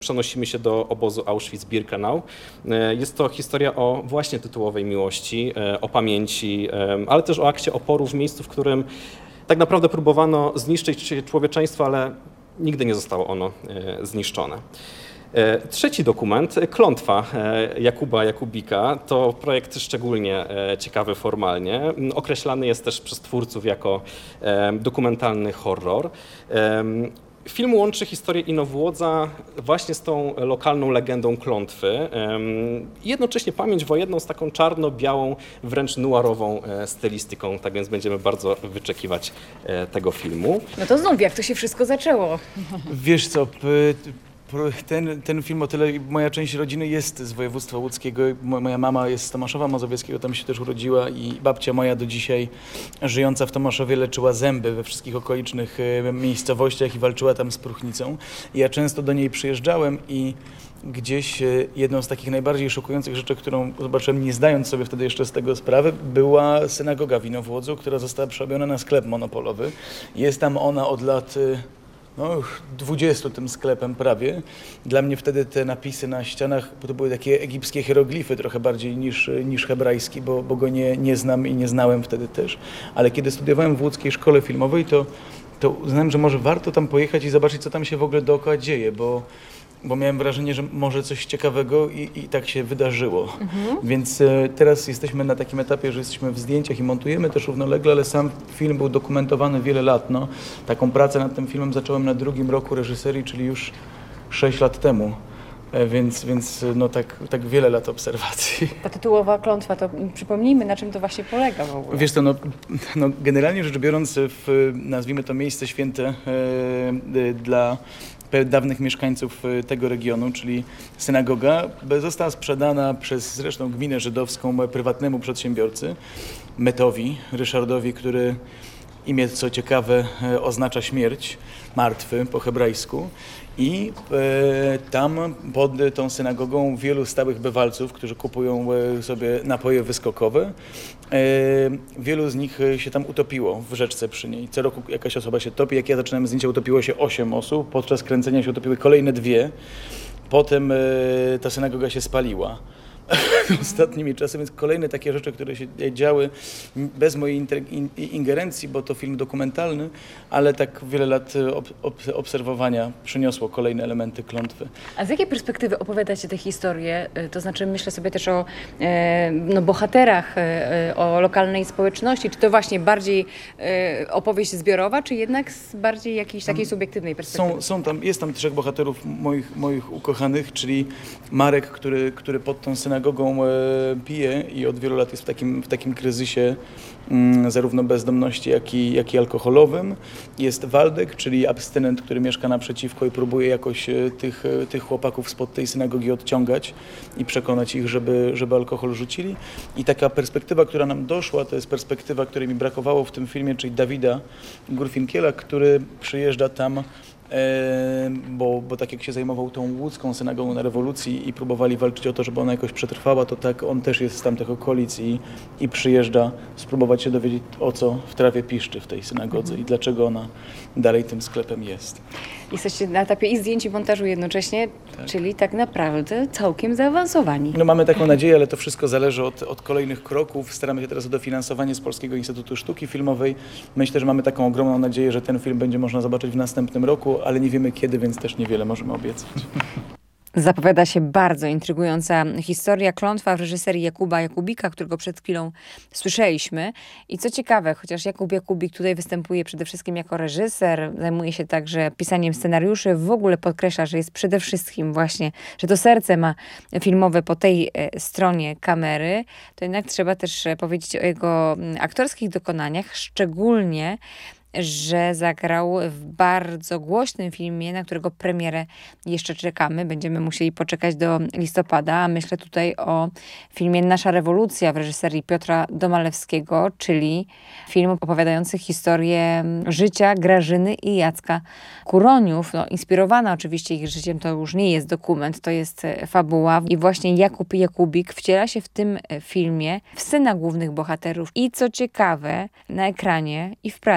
Przenosimy się do obozu Auschwitz-Birkenau. Jest to historia o właśnie tytułowej miłości, o pamięci, ale też o akcie oporu w miejscu, w którym tak naprawdę próbowano zniszczyć człowieczeństwo, ale nigdy nie zostało ono zniszczone. Trzeci dokument, Klątwa Jakuba Jakubika, to projekt szczególnie ciekawy formalnie. Określany jest też przez twórców jako dokumentalny horror. Film łączy historię Inowłodza właśnie z tą lokalną legendą Klątwy i jednocześnie pamięć wojenną z taką czarno-białą, wręcz noirową stylistyką, tak więc będziemy bardzo wyczekiwać tego filmu. No to znów, jak to się wszystko zaczęło? Wiesz co, ten film o tyle, moja część rodziny jest z województwa łódzkiego, moja mama jest z Tomaszowa Mazowieckiego, tam się też urodziła i babcia moja do dzisiaj żyjąca w Tomaszowie leczyła zęby we wszystkich okolicznych miejscowościach i walczyła tam z próchnicą. I ja często do niej przyjeżdżałem i gdzieś jedną z takich najbardziej szokujących rzeczy, którą zobaczyłem, nie zdając sobie wtedy jeszcze z tego sprawy, była synagoga w Inowłodzu, która została przerobiona na sklep monopolowy. Jest tam ona od lat... No już 20 tym sklepem prawie. Dla mnie wtedy te napisy na ścianach to były takie egipskie hieroglify trochę bardziej niż hebrajski, bo go nie znam i nie znałem wtedy też. Ale kiedy studiowałem w łódzkiej szkole filmowej, to uznałem, że może warto tam pojechać i zobaczyć, co tam się w ogóle dookoła dzieje, bo miałem wrażenie, że może coś ciekawego i tak się wydarzyło. Więc teraz jesteśmy na takim etapie, że jesteśmy w zdjęciach i montujemy też równolegle, ale sam film był dokumentowany wiele lat. No. Taką pracę nad tym filmem zacząłem na 2. roku reżyserii, czyli już 6 lat temu. Więc no tak wiele lat obserwacji. Ta tytułowa Klątwa, to przypomnijmy, na czym to właśnie polega w ogóle. Wiesz co, no generalnie rzecz biorąc, nazwijmy to miejsce święte dla dawnych mieszkańców tego regionu, czyli synagoga, została sprzedana przez zresztą gminę żydowską prywatnemu przedsiębiorcy, Metowi, Ryszardowi, który imię, co ciekawe, oznacza śmierć, martwy po hebrajsku. I tam pod tą synagogą wielu stałych bywalców, którzy kupują sobie napoje wyskokowe, wielu z nich się tam utopiło w rzeczce przy niej. Co roku jakaś osoba się topi. Jak ja zaczynałem zdjęcia, utopiło się 8 osób. Podczas kręcenia się utopiły kolejne 2. Potem ta synagoga się spaliła ostatnimi czasy, więc kolejne takie rzeczy, które się działy bez mojej ingerencji, bo to film dokumentalny, ale tak wiele lat obserwowania przyniosło kolejne elementy Klątwy. A z jakiej perspektywy opowiadacie te historie? To znaczy myślę sobie też o bohaterach, o lokalnej społeczności. Czy to właśnie bardziej opowieść zbiorowa, czy jednak z bardziej jakiejś takiej subiektywnej perspektywy? Jest tam 3 bohaterów moich ukochanych, czyli Marek, który pod tą synagogą pije i od wielu lat jest w takim kryzysie zarówno bezdomności, jak i alkoholowym. Jest Waldek, czyli abstynent, który mieszka naprzeciwko i próbuje jakoś tych chłopaków spod tej synagogi odciągać i przekonać ich, żeby alkohol rzucili. I taka perspektywa, która nam doszła, to jest perspektywa, której mi brakowało w tym filmie, czyli Dawida Gurfinkiela, który przyjeżdża tam, bo tak jak się zajmował tą łódzką synagogą na rewolucji i próbowali walczyć o to, żeby ona jakoś przetrwała, to tak on też jest z tamtych okolic i przyjeżdża spróbować się dowiedzieć, o co w trawie piszczy w tej synagodze i dlaczego ona dalej tym sklepem jest. Jesteście na etapie i zdjęć, i montażu jednocześnie, czyli tak naprawdę całkiem zaawansowani. No mamy taką nadzieję, ale to wszystko zależy od kolejnych kroków. Staramy się teraz o dofinansowanie z Polskiego Instytutu Sztuki Filmowej. Myślę, że mamy taką ogromną nadzieję, że ten film będzie można zobaczyć w następnym roku, ale nie wiemy kiedy, więc też niewiele możemy obiecać. Zapowiada się bardzo intrygująca historia Klątwa w reżyserii Jakuba Jakubika, którego przed chwilą słyszeliśmy. I co ciekawe, chociaż Jakub Jakubik tutaj występuje przede wszystkim jako reżyser, zajmuje się także pisaniem scenariuszy, w ogóle podkreśla, że jest przede wszystkim właśnie, że to serce ma filmowe po tej stronie kamery, to jednak trzeba też powiedzieć o jego aktorskich dokonaniach, szczególnie że zagrał w bardzo głośnym filmie, na którego premierę jeszcze czekamy. Będziemy musieli poczekać do listopada. Myślę tutaj o filmie Nasza rewolucja w reżyserii Piotra Domalewskiego, czyli film opowiadający historię życia Grażyny i Jacka Kuroniów. No, inspirowana oczywiście ich życiem, to już nie jest dokument, to jest fabuła. I właśnie Jakub Jakubik wciela się w tym filmie w syna głównych bohaterów. I co ciekawe, na ekranie i w pracy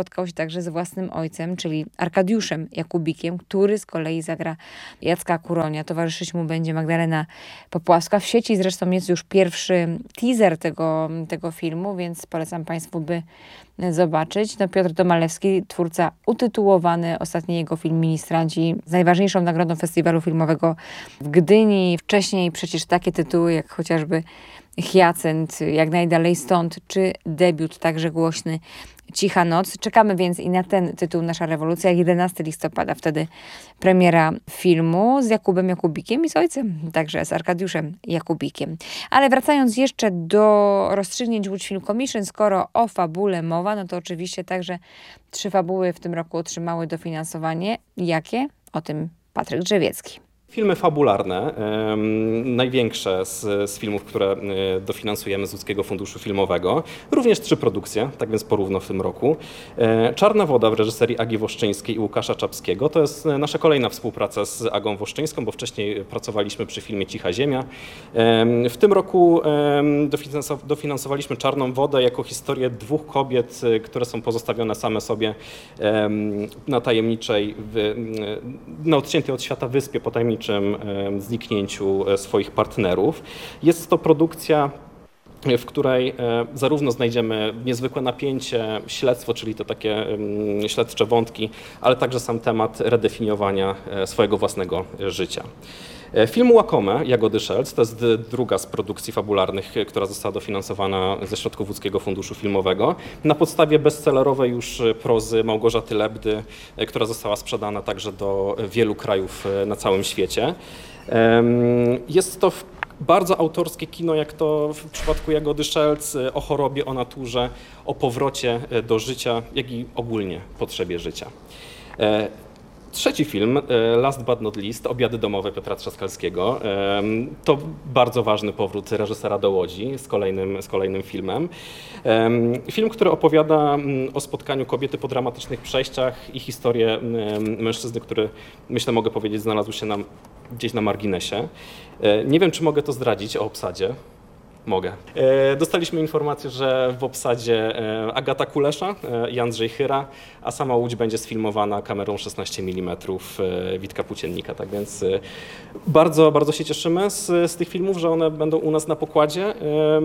spotkał się także z własnym ojcem, czyli Arkadiuszem Jakubikiem, który z kolei zagra Jacka Kuronia. Towarzyszyć mu będzie Magdalena Popławska. W sieci zresztą jest już pierwszy teaser tego filmu, więc polecam Państwu, by zobaczyć. No, Piotr Domalewski, twórca utytułowany, ostatni jego film Ministranci, z najważniejszą nagrodą festiwalu filmowego w Gdyni. Wcześniej przecież takie tytuły jak chociażby Hyacynt, Jak najdalej stąd, czy debiut także głośny Cicha noc. Czekamy więc i na ten tytuł Nasza rewolucja. 11 listopada, wtedy premiera filmu z Jakubem Jakubikiem i z ojcem, także z Arkadiuszem Jakubikiem. Ale wracając jeszcze do rozstrzygnięć Łódź Film Commission, skoro o fabule mowa, no to oczywiście także 3 fabuły w tym roku otrzymały dofinansowanie. Jakie? O tym Patryk Drzewiecki. Filmy fabularne, największe z filmów, które dofinansujemy z Łódzkiego Funduszu Filmowego. Również 3 produkcje, tak więc porówno w tym roku. Czarna woda w reżyserii Agi Woszczyńskiej i Łukasza Czapskiego. To jest nasza kolejna współpraca z Agą Woszczyńską, bo wcześniej pracowaliśmy przy filmie Cicha ziemia. W tym roku dofinansowaliśmy Czarną wodę jako historię 2 kobiet, które są pozostawione same sobie na tajemniczej, na odciętej od świata wyspie po tajemniczym zniknięciu swoich partnerów. Jest to produkcja, w której zarówno znajdziemy niezwykłe napięcie, śledztwo, czyli to takie śledcze wątki, ale także sam temat redefiniowania swojego własnego życia. Film Łakome Jagody Szelc to jest druga z produkcji fabularnych, która została dofinansowana ze środków Łódzkiego Funduszu Filmowego na podstawie bestsellerowej już prozy Małgorzaty Lebdy, która została sprzedana także do wielu krajów na całym świecie. Jest to bardzo autorskie kino, jak to w przypadku Jagody Szelc, o chorobie, o naturze, o powrocie do życia, jak i ogólnie potrzebie życia. Trzeci film, Last but not least, Obiady domowe Piotra Trzaskalskiego. To bardzo ważny powrót reżysera do Łodzi z kolejnym filmem. Film, który opowiada o spotkaniu kobiety po dramatycznych przejściach i historię mężczyzny, który, myślę, mogę powiedzieć, znalazł się gdzieś na marginesie. Nie wiem, czy mogę to zdradzić o obsadzie. Mogę. Dostaliśmy informację, że w obsadzie Agata Kulesza i Andrzej Chyra, a sama Łódź będzie sfilmowana kamerą 16 mm Witka Płóciennika. Tak więc bardzo, bardzo się cieszymy z tych filmów, że one będą u nas na pokładzie.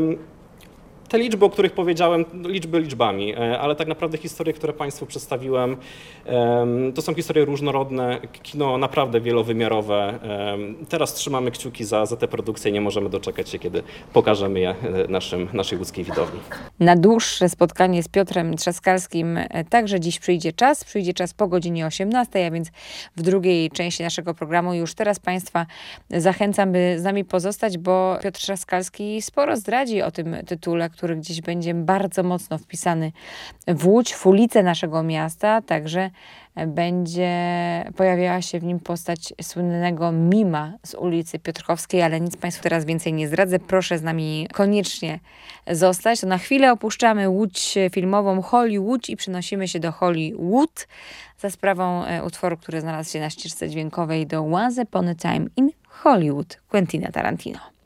Te liczby, o których powiedziałem, liczby liczbami, ale tak naprawdę historie, które Państwu przedstawiłem, to są historie różnorodne, kino naprawdę wielowymiarowe. Teraz trzymamy kciuki za te produkcje i nie możemy doczekać się, kiedy pokażemy je naszej łódzkiej widowni. Na dłuższe spotkanie z Piotrem Trzaskalskim także dziś przyjdzie czas po godzinie 18, a więc w drugiej części naszego programu. Już teraz Państwa zachęcam, by z nami pozostać, bo Piotr Trzaskalski sporo zdradzi o tym tytule, który gdzieś będzie bardzo mocno wpisany w Łódź, w ulicę naszego miasta. Także będzie pojawiała się w nim postać słynnego mima z ulicy Piotrkowskiej, ale nic Państwu teraz więcej nie zdradzę. Proszę z nami koniecznie zostać. To na chwilę opuszczamy Łódź filmową Hollywood i przenosimy się do Hollywood za sprawą utworu, który znalazł się na ścieżce dźwiękowej do Once Upon a Time in Hollywood Quentina Tarantino.